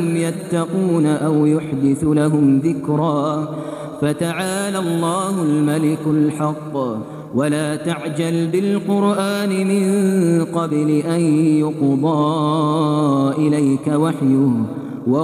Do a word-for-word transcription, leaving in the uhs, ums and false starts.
يتقون أو يحدث لهم ذكرا فتعالى الله الملك الحق ولا تعجل بالقرآن من قبل أن يقضى إليك وحيه